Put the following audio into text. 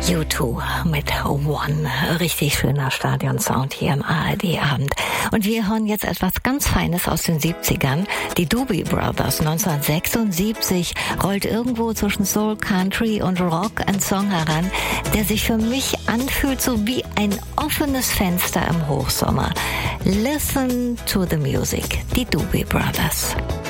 U2 mit One. Richtig schöner Stadionsound hier im ARD-Abend. Und wir hören jetzt etwas ganz Feines aus den 70ern. Die Doobie Brothers 1976 rollt irgendwo zwischen Soul, Country und Rock ein Song heran, der sich für mich anfühlt so wie ein offenes Fenster im Hochsommer. Listen to the music. Die Doobie Brothers.